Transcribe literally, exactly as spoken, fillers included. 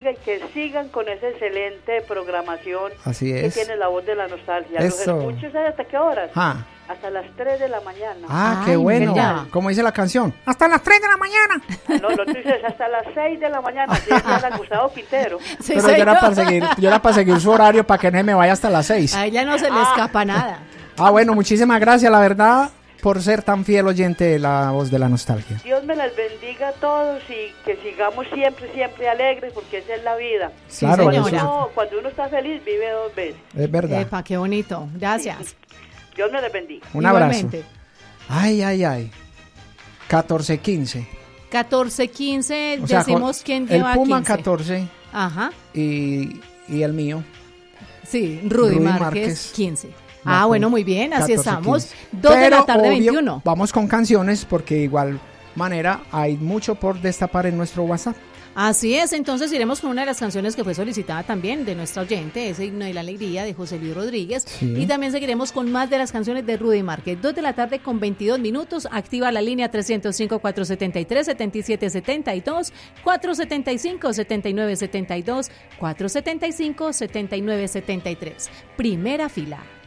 bendiga y que sigan con esa excelente programación. Así que es. tiene la voz de la nostalgia. Eso. Los escucho, ¿sabes hasta qué horas? Ah, Hasta las tres de la mañana. ah qué Ay, bueno. mira. Como dice la canción. Hasta las tres de la mañana. No, no, tú dices hasta las seis de la mañana. Así decía Gustavo Quintero. Sí, Pero yo señor. era, para seguir, yo era para seguir su horario para que no me vaya hasta las seis. A ella no se le escapa nada. Ah, bueno, muchísimas gracias, la verdad, por ser tan fiel oyente de la voz de la nostalgia. Dios me las bendiga a todos y que sigamos siempre, siempre alegres, porque esa es la vida. Sí, Claro, señora. eso No, cuando uno está feliz, vive dos veces. es verdad. Epa, qué bonito. Gracias. Dios me las bendiga. Un abrazo. Igualmente. Ay, ay, ay. catorce quince. catorce quince, O sea, decimos con- quién el lleva Puma quince. catorce Ajá. y, y el mío. Sí, Rudy, Rudy Márquez, Márquez. quince. No, Ah, con bueno, muy bien, así catorce, estamos. quince. dos de la Pero, tarde, obvio, veintiuno. Vamos con canciones porque de igual manera hay mucho por destapar en nuestro WhatsApp. Así es, entonces iremos con una de las canciones que fue solicitada también de nuestra oyente, ese Himno de la Alegría de José Luis Rodríguez. Sí. Y también seguiremos con más de las canciones de Rudy Márquez. dos de la tarde con veintidós minutos. Activa la línea trescientos cinco, cuatrocientos setenta y tres, setenta y siete setenta y dos, cuatrocientos setenta y cinco, setenta y nueve setenta y dos, cuatrocientos setenta y cinco, setenta y nueve setenta y tres. Primera fila.